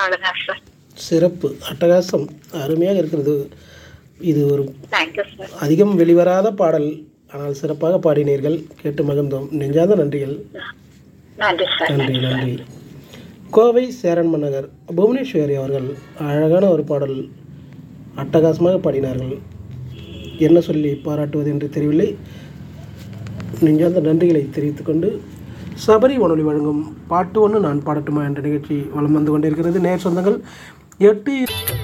பாடுனேன் sir. சிறப்பு, அட்டகாசம், அருமையாக இருக்கிறது. இது ஒரு தேங்க்யூ சார். அதிகம் வெளிவராத பாடல், ஆனால் சிறப்பாக பாடினீர்கள். கேட்டு மகிழ்ந்தோம். நெஞ்சார்ந்த நன்றிகள். நன்றி சார். நன்றி நன்றி. கோவை சேரன் மன்னகர் புவனேஸ்வரி அவர்கள் அழகான ஒரு பாடல் அட்டகாசமாக பாடினார்கள். என்ன சொல்லி பாராட்டுவது என்று தெரியவில்லை. நெஞ்சார்ந்த நன்றிகளை தெரிவித்துக்கொண்டு சபரி வானொலி வழங்கும் பாட்டு ஒன்று நான் பாடட்டுமா என்ற நிகழ்ச்சி வலம் வந்து கொண்டிருக்கிறது. நேர் சொந்தங்கள் 8